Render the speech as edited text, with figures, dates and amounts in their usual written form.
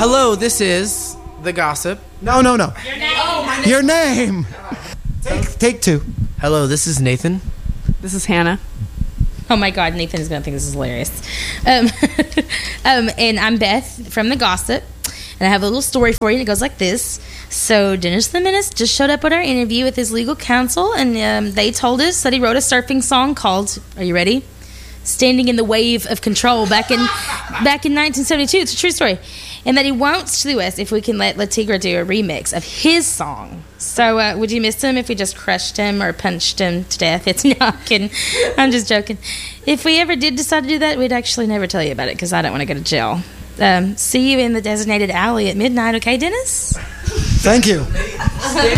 Hello, this is The Gossip. No. Your name. Oh, Your name. Take two. Hello, this is Nathan. This is Hannah. Oh my God, Nathan is going to think this is hilarious. And I'm Beth from The Gossip. And I have a little story for you, and it goes like this. So Dennis the Menace just showed up at our interview with his legal counsel, and they told us that he wrote a surfing song called, are you ready? Standing in the Wave of Control back in 1972. It's a true story. And that he won't sue us if we can let La Tigra do a remix of his song. So would you miss him if we just crushed him or punched him to death? It's not kidding. I'm just joking. If we ever did decide to do that, we'd actually never tell you about it because I don't want to go to jail. See you in the designated alley at midnight, okay, Dennis? Thank you.